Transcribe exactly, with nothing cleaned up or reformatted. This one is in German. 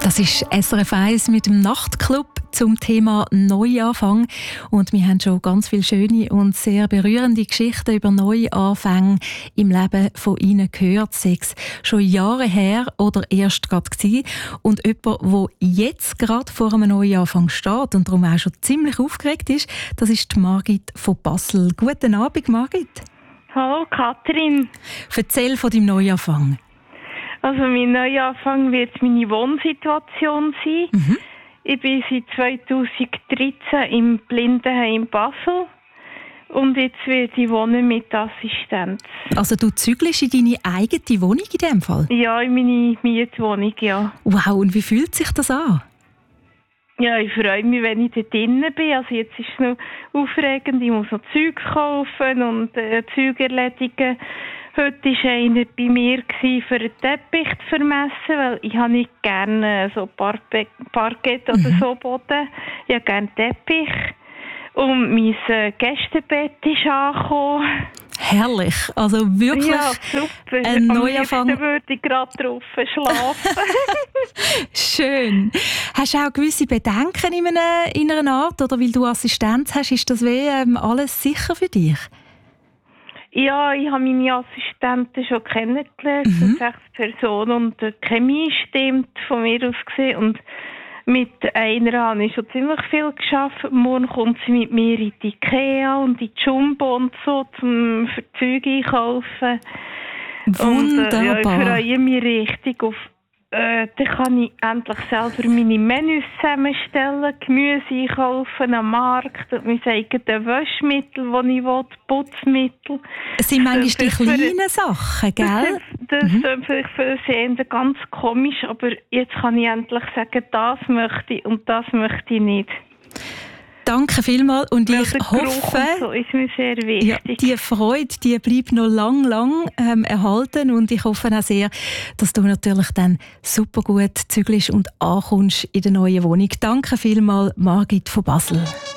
Das ist S R F eins mit dem Nachtclub zum Thema Neuanfang. Und wir haben schon ganz viele schöne und sehr berührende Geschichten über Neuanfänge im Leben von Ihnen gehört. Sei es schon Jahre her oder erst gerade gewesen. Und jemand, der jetzt gerade vor einem Neuanfang steht und darum auch schon ziemlich aufgeregt ist, das ist die Margit von Basel. Guten Abend, Margit. Hallo, Katrin. Erzähl von deinem Neuanfang. Also mein Neuanfang wird meine Wohnsituation sein. Mhm. Ich bin seit zweitausenddreizehn im Blindenheim Basel und jetzt werde ich wohnen mit Assistenz. Also du zügelst in deine eigene Wohnung in dem Fall? Ja, in meine Mietwohnung, ja. Wow, und wie fühlt sich das an? Ja, ich freue mich, wenn ich da drinnen bin. Also jetzt ist es noch aufregend, ich muss noch Zeug kaufen und äh, Zeug erledigen. Heute war einer bei mir, für einen Teppich zu vermessen, weil ich habe nicht gerne so Parpe- Parkett oder Mhm. so Boden. Ich habe gerne Teppich. Und mein äh, Gästebett ist angekommen. Herrlich, also wirklich Ja, super. ein Am Neuanfang. liebsten würde ich gerade drauf schlafen. Schön. Hast du auch gewisse Bedenken in einer, in einer Art, oder weil du Assistenz hast, ist das wie ähm, alles sicher für dich? Ja, ich habe meine Assistenten schon kennengelernt, Mhm. so sechs Personen, und die Chemie stimmt von mir aus gesehen. Und mit einer habe ich schon ziemlich viel geschafft. Morgen kommt sie mit mir in die Ikea und in die Jumbo und so, zum für Zeug einkaufen. Wunderbar. Und, äh, ja, ich freue mich richtig auf. Äh, dann kann ich endlich selber meine Menüs zusammenstellen, Gemüse einkaufen am Markt, mein eigenes Waschmittel, das ich will, Putzmittel. Es sind manchmal die Das- das- kleinen Sachen, gell? Das ist vielleicht für Sehende ganz komisch, aber jetzt kann ich endlich sagen, das möchte ich und das möchte ich nicht. Danke vielmals und Weil ich der Geruch hoffe, und so ist mir sehr ja, wichtig. die Freude, die bleibt noch lang, lang ähm, erhalten und ich hoffe auch sehr, dass du natürlich dann super gut zügelst und ankommst in der neuen Wohnung. Danke vielmals, Margit von Basel.